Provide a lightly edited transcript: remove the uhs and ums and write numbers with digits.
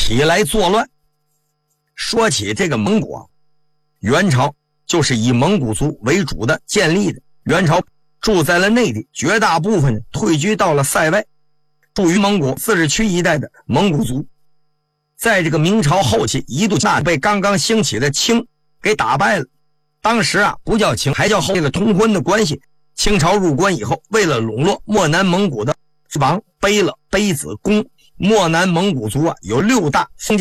起来作乱。说起这个蒙古，元朝就是以蒙古族为主的建立的。元朝住在了内地，绝大部分退居到了塞外。住于蒙古自治区一带的蒙古族，在这个明朝后期一度被刚刚兴起的清给打败了。当时不叫清，还叫后。为了通婚的关系，清朝入关以后，为了笼络漠南蒙古的王，背了卑子宫。漠南蒙古族有6大封建